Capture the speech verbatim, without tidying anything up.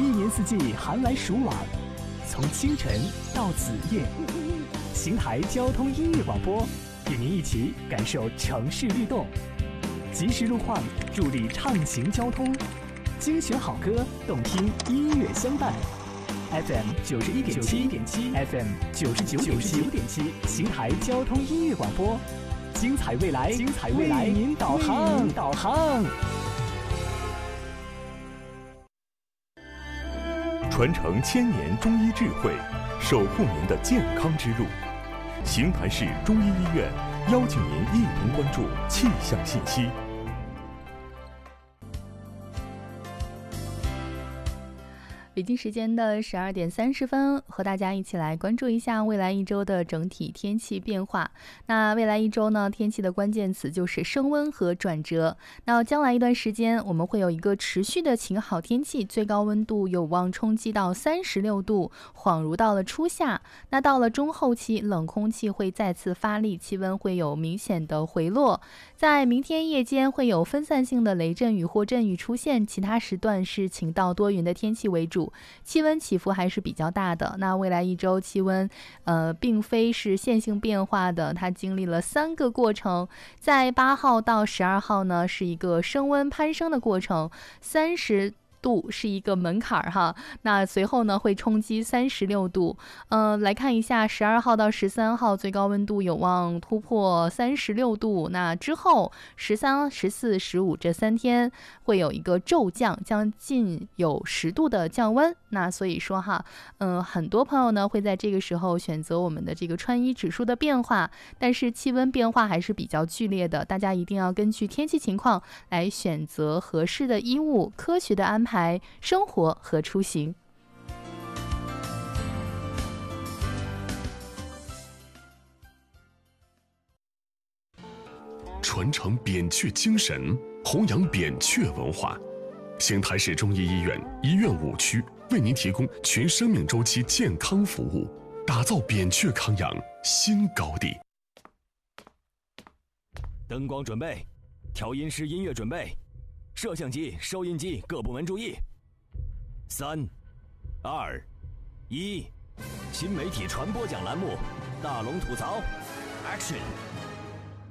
一年四季寒来暑往，从清晨到子夜，邢台交通音乐广播与您一起感受城市律动，及时路况助力畅行交通，精选好歌，动听音乐相伴。F M 九十一点七，F M 九十九点七，邢台交通音乐广播，精彩未来，精彩未来，为您导航，导航。 传承千年中医智慧，守护您的健康之路。邢台市中医医院邀请您一同关注气象信息。 北京时间的十二点三十分，和大家一起来关注一下未来一周的整体天气变化。那未来一周呢，天气的关键词就是升温和转折。那将来一段时间，我们会有一个持续的晴好天气，最高温度有望冲击到三十六度，恍如到了初夏。那到了中后期，冷空气会再次发力，气温会有明显的回落。在明天夜间会有分散性的雷阵雨或阵雨出现，其他时段是晴到多云的天气为主。气温起伏还是比较大的。那未来一周气温呃，并非是线性变化的，它经历了三个过程。在八号到十二号呢，是一个升温攀升的过程，三十度是一个门槛哈，那随后呢会冲击三十六度。呃，来看一下十二号到十三号最高温度有望突破三十六度。那之后十三、十四、十五这三天会有一个骤降，将近有十度的降温。那所以说哈，嗯、呃，很多朋友呢会在这个时候选择我们的这个穿衣指数的变化，但是气温变化还是比较剧烈的，大家一定要根据天气情况来选择合适的衣物，科学的安排生活和出行。 传承扁鹊精神，弘扬扁鹊文化。邢台市中医医院医院五区为您提供全生命周期健康服务，打造扁鹊康养新高地。 灯光准备，调音师音乐准备，摄像机、收音机各部门注意。三、二、一，新媒体传播奖栏目，大龙吐槽 ，Action。